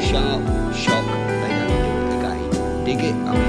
sharp shock. They don't do it again. Dig it? I mean,